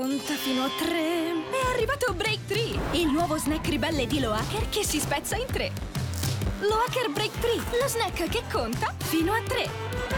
conta fino a 3. È arrivato Break 3, il nuovo snack ribelle di Loacker che si spezza in 3. Loacker Break 3, lo snack che conta fino a 3.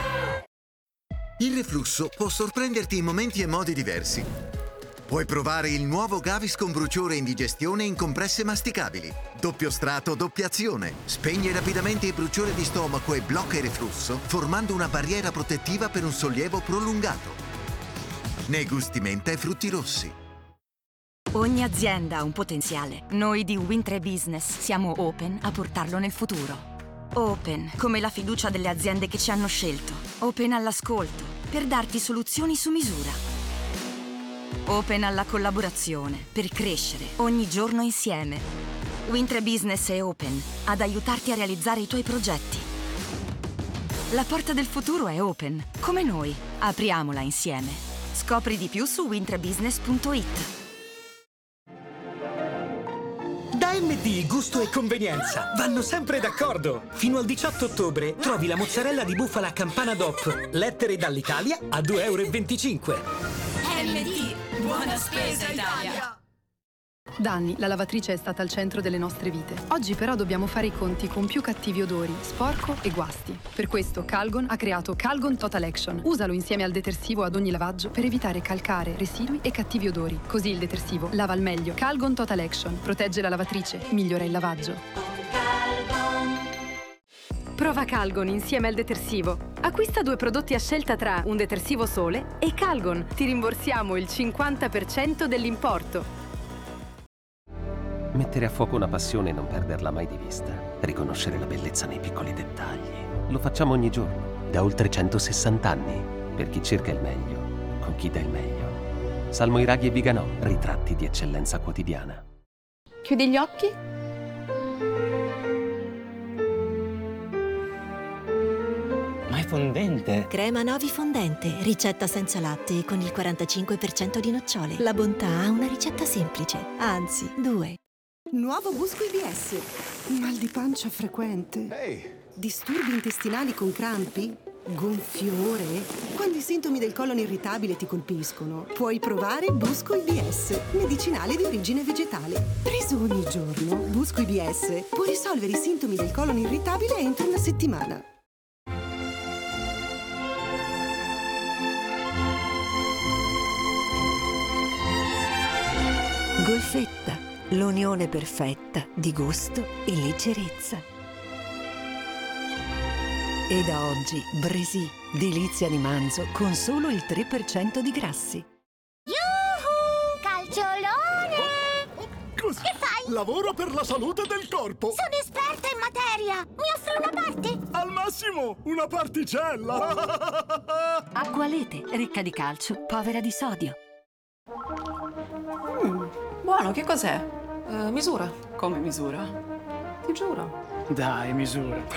Il reflusso può sorprenderti in momenti e modi diversi. Puoi provare il nuovo Gaviscon bruciore e indigestione in compresse masticabili. Doppio strato, doppia azione. Spegne rapidamente il bruciore di stomaco e blocca il reflusso, formando una barriera protettiva per un sollievo prolungato. Nei gusti menta e frutti rossi. Ogni azienda ha un potenziale. Noi di Win3 Business siamo open a portarlo nel futuro. Open come la fiducia delle aziende che ci hanno scelto. Open all'ascolto, per darti soluzioni su misura. Open alla collaborazione, per crescere ogni giorno insieme. Win3 Business è open ad aiutarti a realizzare i tuoi progetti. La porta del futuro è open, come noi. Apriamola insieme. Scopri di più su win3business.it. Da MD gusto e convenienza vanno sempre d'accordo. Fino al 18 ottobre trovi la mozzarella di bufala Campana DOP, lettere dall'Italia a 2,25 euro. MD, buona spesa Italia! Da anni la lavatrice è stata al centro delle nostre vite. Oggi però dobbiamo fare i conti con più cattivi odori, sporco e guasti. Per questo Calgon ha creato Calgon Total Action. Usalo insieme al detersivo ad ogni lavaggio per evitare calcare, residui e cattivi odori. Così il detersivo lava al meglio. Calgon Total Action protegge la lavatrice, migliora il lavaggio. Prova Calgon insieme al detersivo. Acquista 2 prodotti a scelta tra un detersivo sole e Calgon. Ti rimborsiamo il 50% dell'importo. Mettere a fuoco una passione e non perderla mai di vista. Riconoscere la bellezza nei piccoli dettagli. Lo facciamo ogni giorno, da oltre 160 anni. Per chi cerca il meglio, con chi dà il meglio. Salmo Iraghi e Viganò, ritratti di eccellenza quotidiana. Chiudi gli occhi. Ma è fondente. Crema Novi fondente, ricetta senza latte e con il 45% di nocciole. La bontà ha una ricetta semplice, anzi, 2. Nuovo Busco IBS. Mal di pancia frequente. Disturbi intestinali con crampi? Gonfiore? Quando i sintomi del colon irritabile ti colpiscono, puoi provare Busco IBS, medicinale di origine vegetale. Preso ogni giorno, Busco IBS può risolvere i sintomi del colon irritabile entro una settimana. Golfetta, l'unione perfetta di gusto e leggerezza. E da oggi Bresì, delizia di manzo con solo il 3% di grassi. Yuhu! Calciolone! Così. Che fai? Lavoro per la salute del corpo. Sono esperta in materia! Mi offri una parte? Al massimo, una particella! Acqualete, ricca di calcio, povera di sodio. Buono, che cos'è? Misura. Come misura? Ti giuro. Dai, misura.